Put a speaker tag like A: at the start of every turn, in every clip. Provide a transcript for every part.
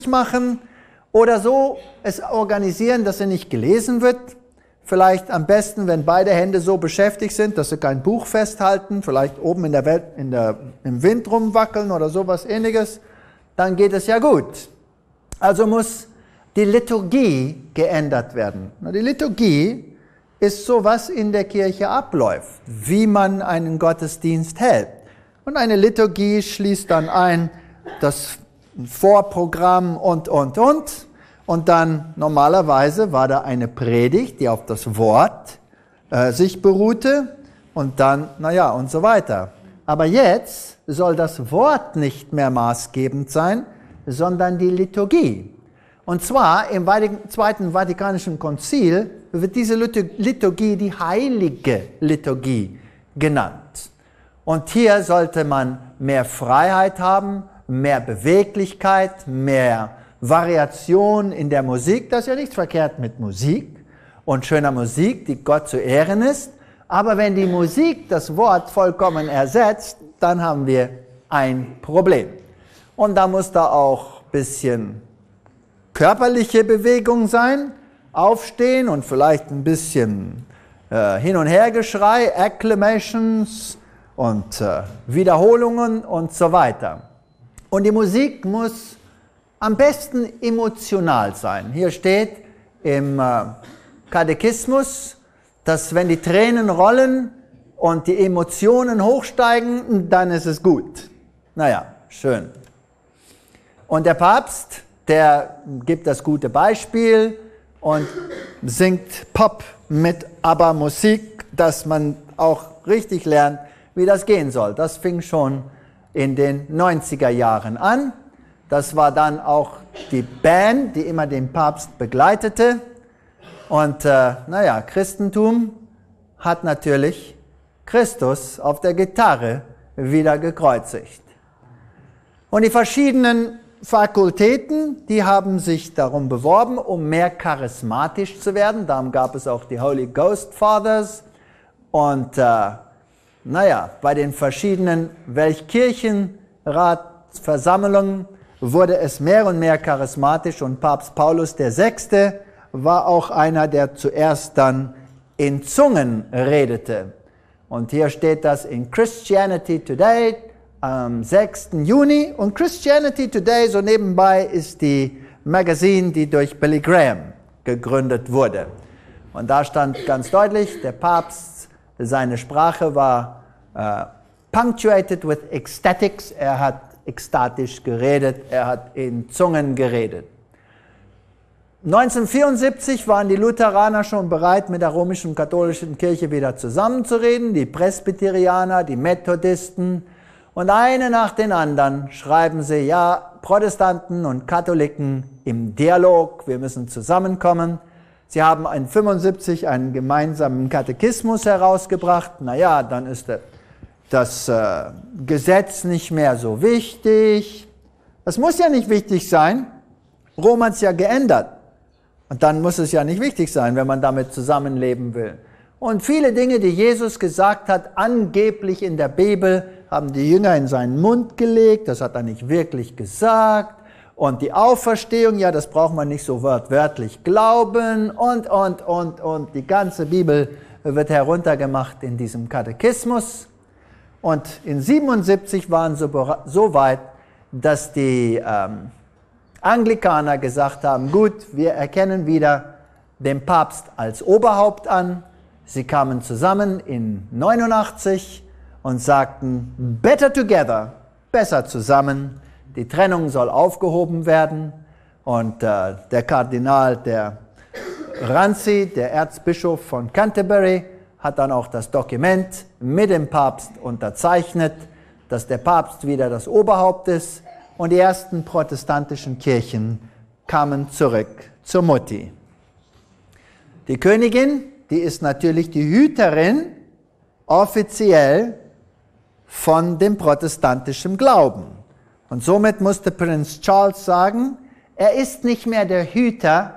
A: machen oder so es organisieren, dass sie nicht gelesen wird. Vielleicht am besten, wenn beide Hände so beschäftigt sind, dass sie kein Buch festhalten, vielleicht oben in der Welt, im Wind rumwackeln oder sowas Ähnliches, dann geht es ja gut. Also muss die Liturgie geändert werden. Die Liturgie ist so, was in der Kirche abläuft, wie man einen Gottesdienst hält. Und eine Liturgie schließt dann ein das Vorprogramm und. Und dann normalerweise war da eine Predigt, die auf das Wort sich beruhte und dann, und so weiter. Aber jetzt soll das Wort nicht mehr maßgebend sein, sondern die Liturgie. Und zwar im Zweiten Vatikanischen Konzil wird diese Liturgie die heilige Liturgie genannt. Und hier sollte man mehr Freiheit haben, mehr Beweglichkeit, mehr Variation in der Musik. Das ist ja nichts verkehrt mit Musik und schöner Musik, die Gott zu Ehren ist. Aber wenn die Musik das Wort vollkommen ersetzt, dann haben wir ein Problem. Und da muss da auch ein bisschen körperliche Bewegung sein, aufstehen und vielleicht ein bisschen Hin- und Hergeschrei, Acclamations und Wiederholungen und so weiter. Und die Musik muss am besten emotional sein. Hier steht im Katechismus, dass wenn die Tränen rollen und die Emotionen hochsteigen, dann ist es gut. Schön. Und der Papst, der gibt das gute Beispiel und singt Pop mit ABBA-Musik, dass man auch richtig lernt, wie das gehen soll. Das fing schon in den 90er Jahren an. Das war dann auch die Band, die immer den Papst begleitete. Und Christentum hat natürlich Christus auf der Gitarre wieder gekreuzigt. Und die verschiedenen Fakultäten, die haben sich darum beworben, um mehr charismatisch zu werden. Darum gab es auch die Holy Ghost Fathers. Und bei den verschiedenen Weltkirchenratsversammlungen wurde es mehr und mehr charismatisch und Papst Paulus VI. War auch einer, der zuerst dann in Zungen redete. Und hier steht das in Christianity Today am 6. Juni. Und Christianity Today, so nebenbei, ist die Magazine, die durch Billy Graham gegründet wurde. Und da stand ganz deutlich, der Papst, seine Sprache war punctuated with ecstatics. Er hat ekstatisch geredet, er hat in Zungen geredet. 1974 waren die Lutheraner schon bereit, mit der römischen katholischen Kirche wieder zusammenzureden, die Presbyterianer, die Methodisten und eine nach den anderen schreiben sie, ja, Protestanten und Katholiken im Dialog, wir müssen zusammenkommen. Sie haben in 1975 einen gemeinsamen Katechismus herausgebracht, dann ist das Gesetz nicht mehr so wichtig. Das muss ja nicht wichtig sein. Rom hat es ja geändert. Und dann muss es ja nicht wichtig sein, wenn man damit zusammenleben will. Und viele Dinge, die Jesus gesagt hat, angeblich in der Bibel, haben die Jünger in seinen Mund gelegt. Das hat er nicht wirklich gesagt. Und die Auferstehung, ja, das braucht man nicht so wörtlich glauben. Und. Die ganze Bibel wird heruntergemacht in diesem Katechismus. Und in 1977 waren so weit, dass die Anglikaner gesagt haben, gut, wir erkennen wieder den Papst als Oberhaupt an. Sie kamen zusammen in 1989 und sagten, better together, besser zusammen. Die Trennung soll aufgehoben werden. Und der Kardinal, der Ranzi, der Erzbischof von Canterbury, hat dann auch das Dokument mit dem Papst unterzeichnet, dass der Papst wieder das Oberhaupt ist und die ersten protestantischen Kirchen kamen zurück zur Mutti. Die Königin, die ist natürlich die Hüterin offiziell von dem protestantischen Glauben. Und somit musste Prinz Charles sagen, er ist nicht mehr der Hüter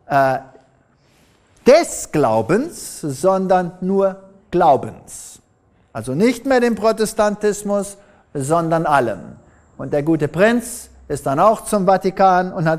A: des Glaubens, sondern nur Glaubens. Also nicht mehr dem Protestantismus, sondern allem. Und der gute Prinz ist dann auch zum Vatikan und hat